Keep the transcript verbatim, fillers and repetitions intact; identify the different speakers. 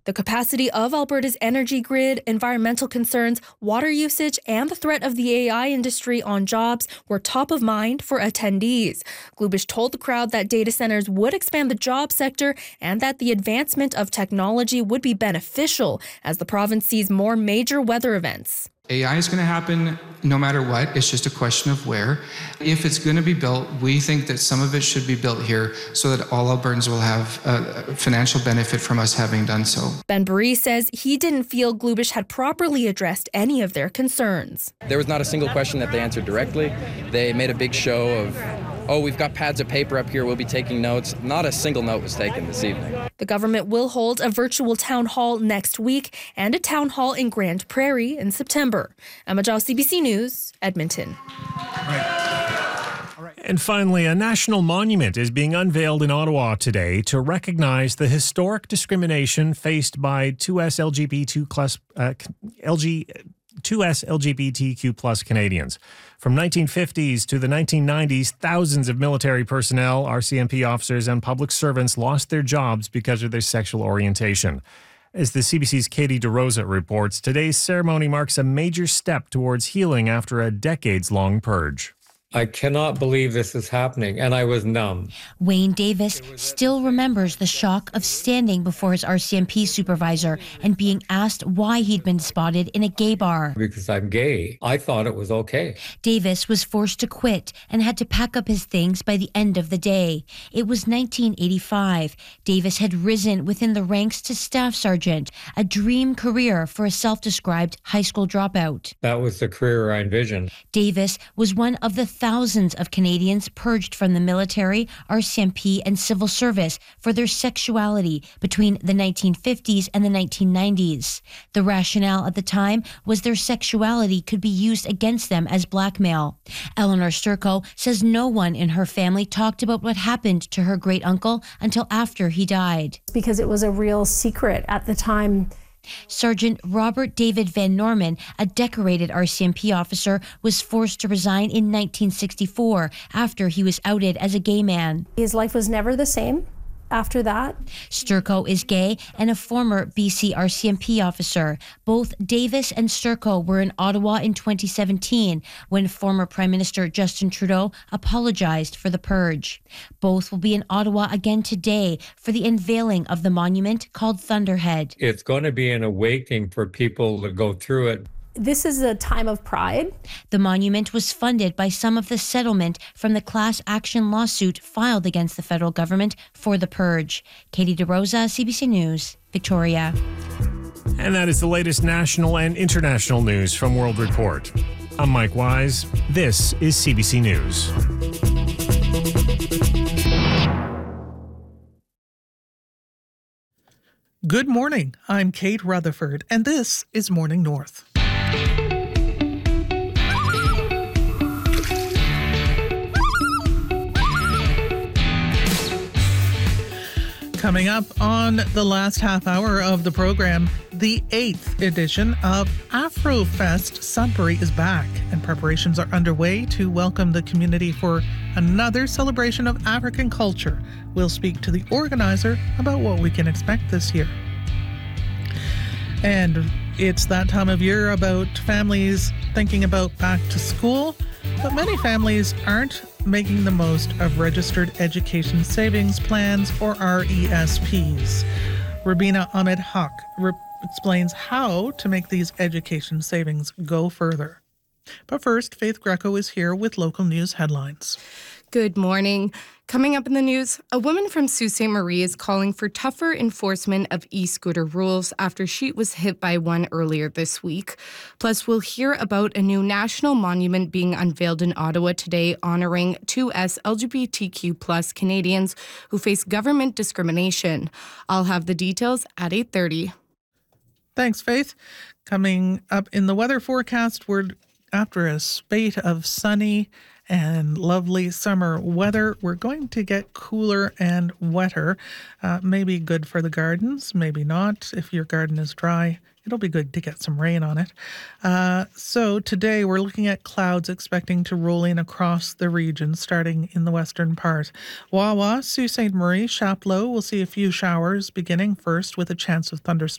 Speaker 1: The capacity of Alberta's energy grid, environmental concerns, water usage, and the threat of the A I industry on jobs were top of mind for attendees. Glubish told the crowd that data centers would expand the job sector and that the advancement of technology would be beneficial as the province sees more major weather events.
Speaker 2: A I is going to happen no matter what. It's just a question of where. If it's going to be built, we think that some of it should be built here so that all Albertans will have a financial benefit from us having done so.
Speaker 1: Ben Baree says he didn't feel Glubish had properly addressed any of their concerns.
Speaker 3: There was not a single question that they answered directly. They made a big show of, oh, we've got pads of paper up here, we'll be taking notes. Not a single note was taken this evening.
Speaker 1: The government will hold a virtual town hall next week and a town hall in Grand Prairie in September. Emma Giles, C B C News, Edmonton.
Speaker 4: Right. All right. And finally, a national monument is being unveiled in Ottawa today to recognize the historic discrimination faced by two S L G B T plus, uh, L G, two S L G B T Q plus Canadians. From nineteen fifties to the nineteen nineties, thousands of military personnel, R C M P officers, and public servants lost their jobs because of their sexual orientation. As the C B C's Katie DeRosa reports, today's ceremony marks a major step towards healing after a decades-long purge.
Speaker 5: I cannot believe this is happening, and I was numb.
Speaker 6: Wayne Davis still remembers the shock of standing before his R C M P supervisor and being asked why he'd been spotted in a gay bar.
Speaker 5: Because I'm gay. I thought it was okay.
Speaker 6: Davis was forced to quit and had to pack up his things by the end of the day. It was nineteen eighty-five. Davis had risen within the ranks to staff sergeant, a dream career for a self-described high school dropout.
Speaker 5: That was the career I envisioned.
Speaker 6: Davis was one of the thousands of Canadians purged from the military, R C M P, and civil service for their sexuality between the nineteen fifties and the nineteen nineties. The rationale at the time was their sexuality could be used against them as blackmail. Eleanor Sturco says no one in her family talked about what happened to her great-uncle until after he died.
Speaker 7: Because it was a real secret at the time.
Speaker 6: Sergeant Robert David Van Norman, a decorated R C M P officer, was forced to resign in nineteen sixty-four after he was outed as a gay man.
Speaker 7: His life was never the same after that.
Speaker 6: Sturco is gay and a former B C R C M P officer. Both Davis and Sturco were in Ottawa in twenty seventeen when former Prime Minister Justin Trudeau apologized for the purge. Both will be in Ottawa again today for the unveiling of the monument called Thunderhead.
Speaker 5: It's going to be an awakening for people to go through it.
Speaker 7: This is a time of pride.
Speaker 6: The monument was funded by some of the settlement from the class action lawsuit filed against the federal government for the purge. Katie DeRosa, C B C News, Victoria.
Speaker 4: And that is the latest national and international news from World Report. I'm Mike Wise. This is C B C News.
Speaker 8: Good morning. I'm Kate Rutherford, and this is Morning North. Coming up on the last half hour of the program, the eighth edition of Afrofest Sudbury is back, and preparations are underway to welcome the community for another celebration of African culture. We'll speak to the organizer about what we can expect this year. And it's that time of year about families thinking about back to school, but many families aren't making the most of registered education savings plans, or R E S Ps. Rabina Ahmed Haq re- explains how to make these education savings go further. But first, Faith Greco is here with local news headlines.
Speaker 9: Good morning. Coming up in the news, a woman from Sault Ste. Marie is calling for tougher enforcement of e-scooter rules after she was hit by one earlier this week. Plus, we'll hear about a new national monument being unveiled in Ottawa today honoring two S L G B T Q plus Canadians who face government discrimination. I'll have the details at eight thirty.
Speaker 8: Thanks, Faith. Coming up in the weather forecast, we're after a spate of sunny and lovely summer weather, we're going to get cooler and wetter. Uh, maybe good for the gardens, maybe not. If your garden is dry, it'll be good to get some rain on it. Uh, so today we're looking at clouds expecting to roll in across the region, starting in the western part. Wawa, Sault Ste. Marie, Chapleau will see a few showers, beginning first with a chance of thunderstorms